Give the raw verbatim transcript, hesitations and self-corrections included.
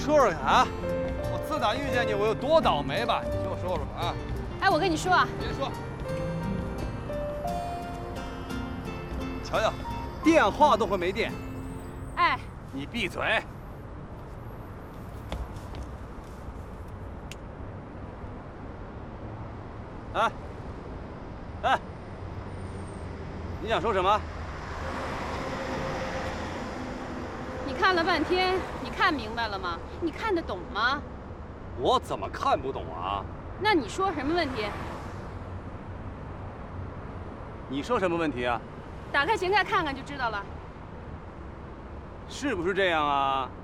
说说看啊，我自打遇见你，我有多倒霉吧？你听我说说啊。 哎，我跟你说啊， 别说。瞧瞧，电话都会没电。 哎， 你闭嘴。啊，哎，你想说什么？ 你看了半天，你看明白了吗？你看得懂吗？ 我怎么看不懂啊？ 那你说什么问题？ 你说什么问题啊？ 打开前台看看就知道了。 是不是这样啊？